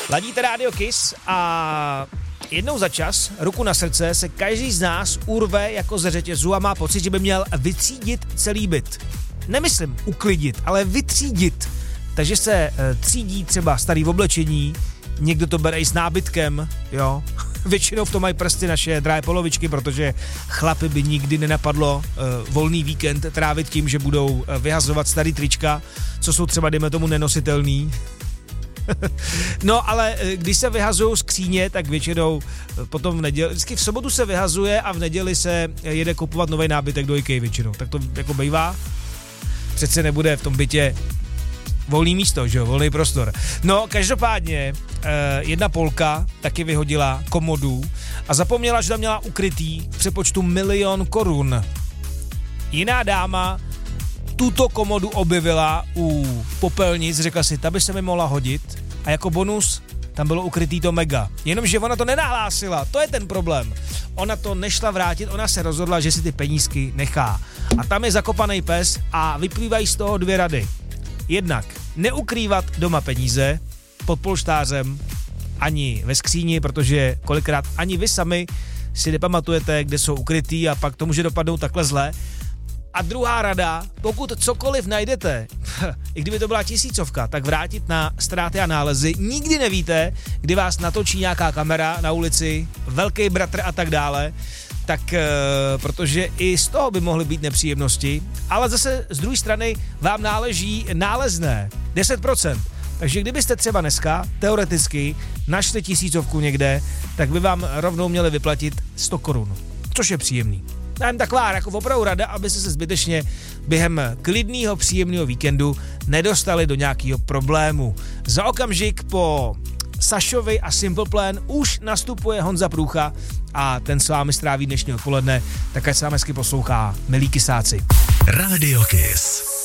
Ladíte Radio Kiss a jednou za čas, ruku na srdce, se každý z nás urve jako ze řetězu a má pocit, že by měl vytřídit celý byt. Nemyslím uklidit, ale vytřídit. Takže se třídí třeba starý oblečení, někdo to bere i s nábytkem, jo. Většinou v tom mají prsty naše drahé polovičky, protože chlapy by nikdy nenapadlo volný víkend trávit tím, že budou vyhazovat starý trička, co jsou třeba, dejme tomu, nenositelný. No, ale když se vyhazují skříně, tak většinou potom v neděli, vždycky v sobotu se vyhazuje a v neděli se jede kupovat nový nábytek do IKEA většinou. Tak to jako bývá. Přece nebude v tom bytě volný místo, že jo, volný prostor. No, každopádně jedna Polka taky vyhodila komodu a zapomněla, že tam měla ukrytý v přepočtu 1 000 000 korun. Jiná dáma tuto komodu objevila u popelnic, řekla si, ta by se mi mohla hodit a jako bonus tam bylo ukrytý to mega. Jenomže ona to nenahlásila, to je ten problém. Ona to nešla vrátit, ona se rozhodla, že si ty penízky nechá. A tam je zakopaný pes a vyplývají z toho 2 rady. Jednak neukrývat doma peníze pod polštářem ani ve skříni, protože kolikrát ani vy sami si nepamatujete, kde jsou ukrytý a pak to může dopadnout takhle zle. A druhá rada, pokud cokoliv najdete, i kdyby to byla 1000, tak vrátit na ztráty a nálezy. Nikdy nevíte, kdy vás natočí nějaká kamera na ulici, velký bratr a tak dále, tak protože i z toho by mohly být nepříjemnosti, ale zase z druhé strany vám náleží nálezné 10%. Takže kdybyste třeba dneska teoreticky našli 1000 někde, tak by vám rovnou měli vyplatit 100 korun, což je příjemný. Jen taková jako opravdu rada, aby se zbytečně během klidného, příjemného víkendu nedostali do nějakého problému. Za okamžik po Sašovi a Simple Plan už nastupuje Honza Průcha a ten s vámi stráví dnešní odpoledne, tak ať se vám hezky poslouchá, milí kysáci. Radio Kiss.